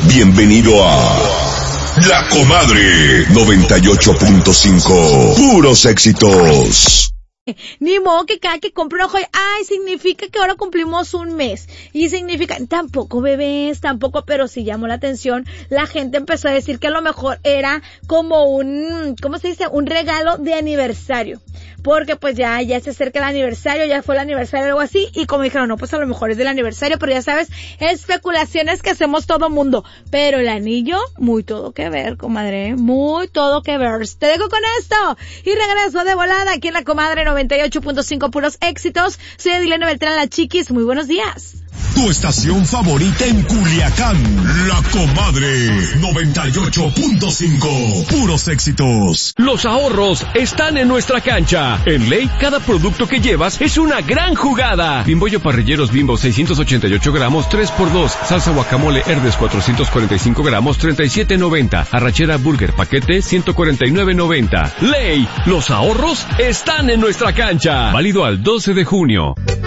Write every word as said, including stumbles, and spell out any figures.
Bienvenido a La Comadre noventa y ocho punto cinco. Puros éxitos. Ni modo que cada que compre una joya, ay, significa que ahora cumplimos un mes. Y significa, tampoco bebés, tampoco, pero sí llamó la atención. La gente empezó a decir que a lo mejor era como un, ¿cómo se dice? Un regalo de aniversario. Porque pues ya, ya se acerca el aniversario, ya fue el aniversario o algo así. Y como dijeron, no, pues a lo mejor es del aniversario, pero ya sabes, especulaciones que hacemos todo mundo. Pero el anillo, muy todo que ver, comadre, muy todo que ver. Te dejo con esto. Y regreso de volada aquí en La Comadre noventa y ocho punto cinco, puros éxitos. Soy Adilena Beltrán, la Chiquis. Muy buenos días. Tu estación favorita en Culiacán, La Comadre noventa y ocho punto cinco. Puros éxitos. Los ahorros están en nuestra cancha. En Ley, cada producto que llevas es una gran jugada. Bimbollo Parrilleros Bimbo seiscientos ochenta y ocho gramos, tres por dos. Salsa guacamole Herdes cuatrocientos cuarenta y cinco gramos, treinta y siete noventa. Arrachera Burger paquete ciento cuarenta y nueve noventa. Ley, los ahorros están en nuestra cancha. Válido al doce de junio.